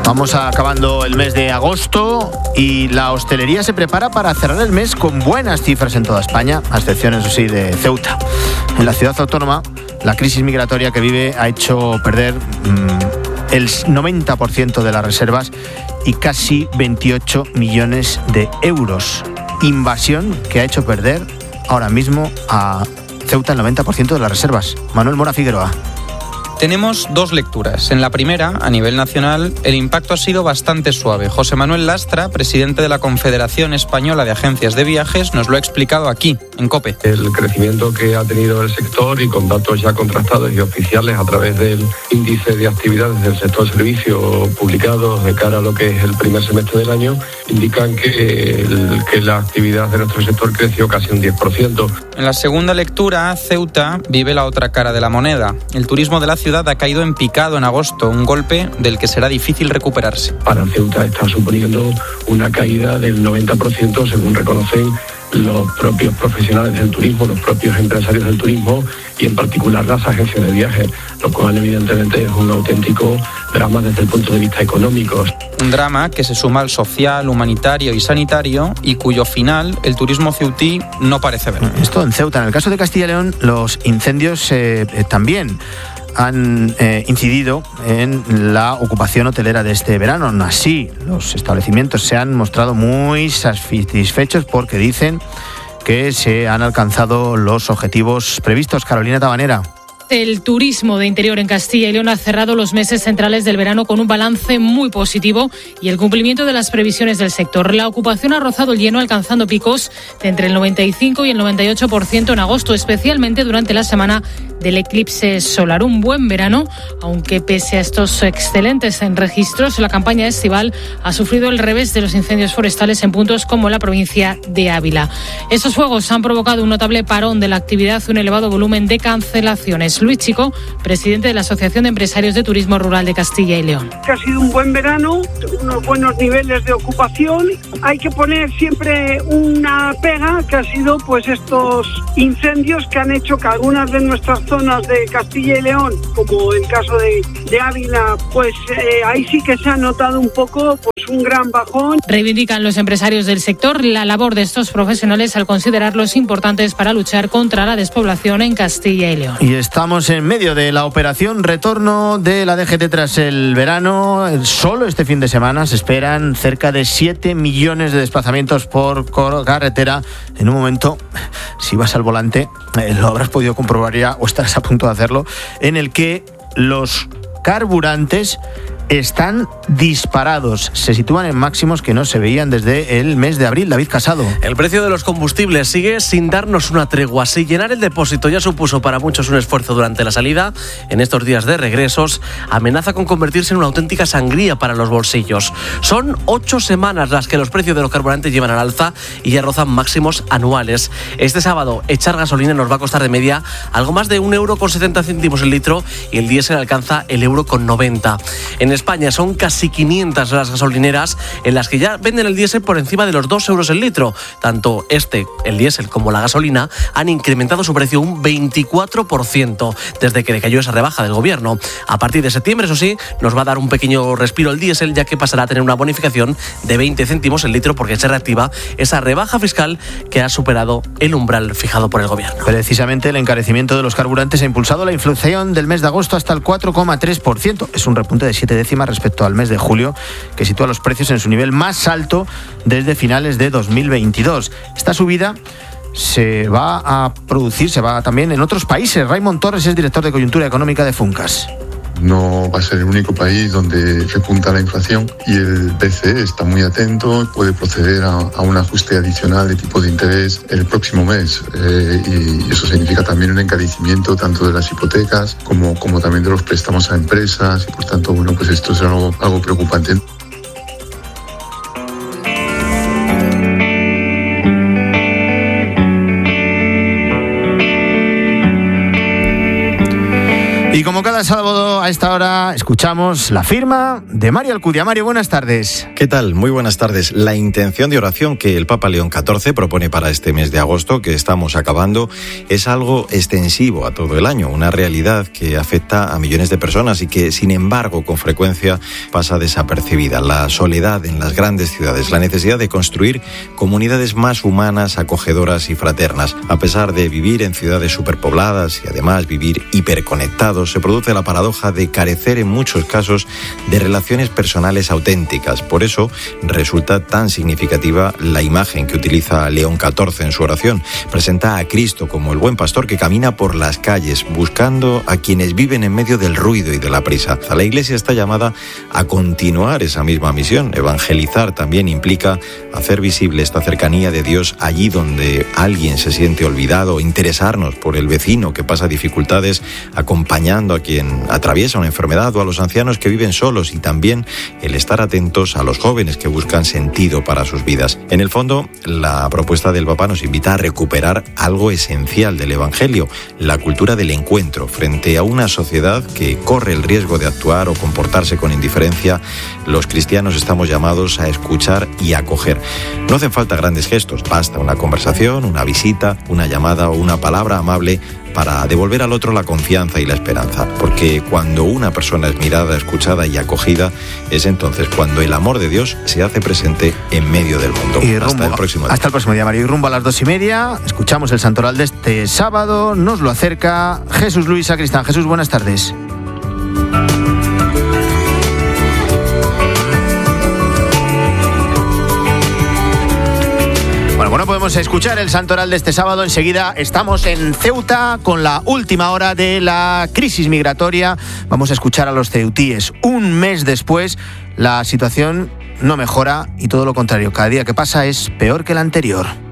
Vamos acabando el mes de agosto y la hostelería se prepara para cerrar el mes con buenas cifras en toda España, a excepción, eso sí, de Ceuta. En la ciudad autónoma, la crisis migratoria que vive ha hecho perder el 90% de las reservas y casi 28 millones de euros. Invasión que ha hecho perder ahora mismo a Ceuta el 90% de las reservas. Manuel Mora Figueroa. Tenemos dos lecturas. En la primera, a nivel nacional, el impacto ha sido bastante suave. José Manuel Lastra, presidente de la Confederación Española de Agencias de Viajes, nos lo ha explicado aquí, en COPE. El crecimiento que ha tenido el sector y con datos ya contrastados y oficiales a través del índice de actividades del sector servicio publicados de cara a lo que es el primer semestre del año, indican que la actividad de nuestro sector creció casi un 10%. En la segunda lectura, Ceuta vive la otra cara de la moneda. El turismo de la ciudad ha caído en picado en agosto, un golpe del que será difícil recuperarse. Para Ceuta está suponiendo una caída del 90%, según reconocen los propios profesionales del turismo, los propios empresarios del turismo y en particular las agencias de viajes, lo cual evidentemente es un auténtico drama desde el punto de vista económico. Un drama que se suma al social, humanitario y sanitario y cuyo final el turismo ceutí no parece ver. Esto en Ceuta. En el caso de Castilla y León, los incendios también han incidido en la ocupación hotelera de este verano. Aún así, los establecimientos se han mostrado muy satisfechos porque dicen que se han alcanzado los objetivos previstos. Carolina Tabanera. El turismo de interior en Castilla y León ha cerrado los meses centrales del verano con un balance muy positivo y el cumplimiento de las previsiones del sector. La ocupación ha rozado el lleno, alcanzando picos de entre el 95 y el 98% en agosto, especialmente durante la semana del eclipse solar. Un buen verano, aunque pese a estos excelentes registros, la campaña estival ha sufrido el revés de los incendios forestales en puntos como la provincia de Ávila. Estos fuegos han provocado un notable parón de la actividad y un elevado volumen de cancelaciones. Luis Chico, presidente de la Asociación de Empresarios de Turismo Rural de Castilla y León. Que ha sido un buen verano, unos buenos niveles de ocupación. Hay que poner siempre una pega, que ha sido pues estos incendios que han hecho que algunas de nuestras zonas de Castilla y León, como el caso de Ávila, pues ahí sí que se ha notado un poco pues un gran bajón. Reivindican los empresarios del sector la labor de estos profesionales al considerarlos importantes para luchar contra la despoblación en Castilla y León. Y estamos en medio de la operación retorno de la DGT tras el verano. Solo este fin de semana se esperan cerca de 7 millones de desplazamientos por carretera. En un momento, si vas al volante, lo habrás podido comprobar ya o estarás a punto de hacerlo, en el que los carburantes están disparados. Se sitúan en máximos que no se veían desde el mes de abril. David Casado. El precio de los combustibles sigue sin darnos una tregua. Si llenar el depósito ya supuso para muchos un esfuerzo durante la salida, en estos días de regresos amenaza con convertirse en una auténtica sangría para los bolsillos. Son 8 semanas las que los precios de los carburantes llevan al alza y ya rozan máximos anuales. Este sábado echar gasolina nos va a costar de media algo más de 1,70 € el litro y el diésel alcanza el 1,90 €. En España son casi 500 las gasolineras en las que ya venden el diésel por encima de los 2 € el litro. Tanto el diésel como la gasolina han incrementado su precio un 24% desde que decayó esa rebaja del gobierno. A partir de septiembre, eso sí, nos va a dar un pequeño respiro el diésel, ya que pasará a tener una bonificación de 20 céntimos el litro porque se reactiva esa rebaja fiscal que ha superado el umbral fijado por el gobierno. Precisamente el encarecimiento de los carburantes ha impulsado la inflación del mes de agosto hasta el 4,3%. Es un repunte de 7 décimas respecto al mes de julio, que sitúa los precios en su nivel más alto desde finales de 2022. Esta subida se va a producir, se va también en otros países. Raymond Torres es director de coyuntura económica de Funcas. No va a ser el único país donde repunta la inflación y el BCE está muy atento, puede proceder a un ajuste adicional de tipo de interés el próximo mes y eso significa también un encarecimiento tanto de las hipotecas como también de los préstamos a empresas y por tanto, bueno, pues esto es algo preocupante. Y como cada sábado eso, a esta hora escuchamos la firma de Mario Alcudia. Mario, buenas tardes. ¿Qué tal? Muy buenas tardes. La intención de oración que el Papa León XIV propone para este mes de agosto, que estamos acabando, es algo extensivo a todo el año, una realidad que afecta a millones de personas y que, sin embargo, con frecuencia pasa desapercibida. La soledad en las grandes ciudades, la necesidad de construir comunidades más humanas, acogedoras y fraternas. A pesar de vivir en ciudades superpobladas y además vivir hiperconectados, se produce la paradoja de carecer en muchos casos de relaciones personales auténticas. Por eso resulta tan significativa la imagen que utiliza León XIV en su oración. Presenta a Cristo como el buen pastor que camina por las calles buscando a quienes viven en medio del ruido y de la prisa. La Iglesia está llamada a continuar esa misma misión. Evangelizar también implica hacer visible esta cercanía de Dios allí donde alguien se siente olvidado, interesarnos por el vecino que pasa dificultades, acompañando a quien atraviesa una enfermedad o a los ancianos que viven solos, y también el estar atentos a los jóvenes que buscan sentido para sus vidas. En el fondo, la propuesta del Papa nos invita a recuperar algo esencial del Evangelio, la cultura del encuentro. Frente a una sociedad que corre el riesgo de actuar o comportarse con indiferencia, los cristianos estamos llamados a escuchar y acoger. No hacen falta grandes gestos, basta una conversación, una visita, una llamada o una palabra amable para devolver al otro la confianza y la esperanza, porque cuando una persona es mirada, escuchada y acogida, es entonces cuando el amor de Dios se hace presente en medio del mundo. Hasta el próximo día. Hasta el próximo día, Mario. Y rumbo a las 2:30, escuchamos el santoral de este sábado, nos lo acerca Jesús Luis Sacristán. Jesús, buenas tardes. Bueno, podemos escuchar el santoral de este sábado. Enseguida estamos en Ceuta con la última hora de la crisis migratoria. Vamos a escuchar a los ceutíes. Un mes después, la situación no mejora y todo lo contrario. Cada día que pasa es peor que el anterior.